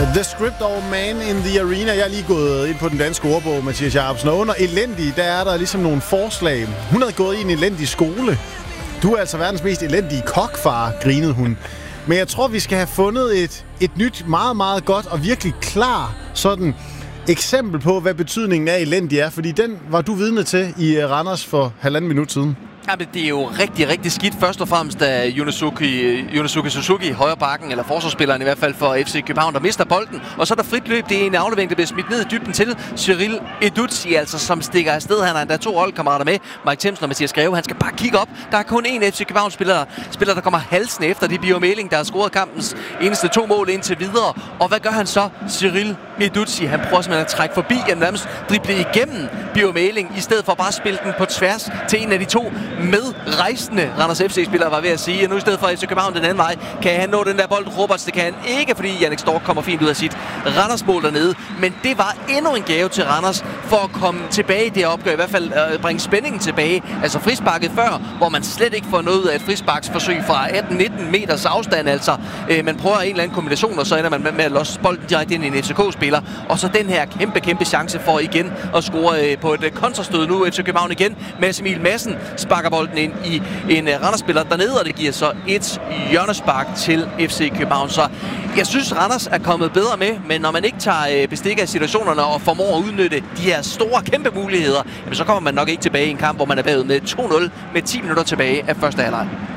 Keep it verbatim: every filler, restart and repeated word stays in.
The Script over Man in the Arena. Jeg er lige gået ind på den danske ordbog, Mathias Jacobsen. Og under elendig, der er der ligesom nogle forslag. Hun havde gået i en elendig skole. Du er altså verdens mest elendige kokfar, grinede hun. Men jeg tror, vi skal have fundet et, et nyt, meget, meget godt og virkelig klar sådan eksempel på, hvad betydningen af elendig er. Fordi den var du vidne til i Randers for halvanden minut siden. Jamen, det er jo rigtig, rigtig skidt. Først og fremmest af Yunosuke, Yunosuke Suzuki, højre bakken, eller forsvarsspilleren i hvert fald for F C København, der mister bolden. Og så er der frit løb. Det er en aflevering, der bliver smidt ned i dybden til Cyril Eduzzi, altså som stikker afsted. Han har endda to holdkammerater med, Mike Themsen og Mathias Greve. Han skal bare kigge op. Der er kun én F C København-spiller, spiller, der kommer halsen efter. Det er Bio Meling, der har scoret kampens eneste to mål indtil videre. Og hvad gør han så? Cyril Eduzzi, han prøver simpelthen at trække forbi, og nærmest drible igennem Bio Meling, i stedet for bare at spille den på tværs til en af de to med rejsende Randers F C-spillere, var ved at sige, at nu i stedet for F C København den anden vej, kan han nå den der bold. Roberts, det kan han ikke, fordi Jannik Stork kommer fint ud af sit Randers-mål dernede. Men det var endnu en gave til Randers for at komme tilbage i det opgør, i hvert fald øh, bringe spændingen tilbage. Altså frisparket før, hvor man slet ikke får noget ud af et frisparksforsøg fra atten nitten meters afstand. Altså, øh, man prøver en eller anden kombination, og så ender man med, med at losse bolden direkte ind i en F C K-spiller. Og så den her kæmpe, kæmpe chance for igen at score øh, på et øh, kontrastød nu. F C København igen. Mads Emil Madsen sparker bolden ind i en uh, Randers-spiller dernede, og det giver så et hjørnespark til F C København. Så jeg synes, Randers er kommet bedre med, men når man ikke tager uh, bestik af situationerne og formår at udnytte de her store, kæmpe muligheder, jamen, så kommer man nok ikke tilbage i en kamp, hvor man er bagud med to nul med ti minutter tilbage af første halvleg.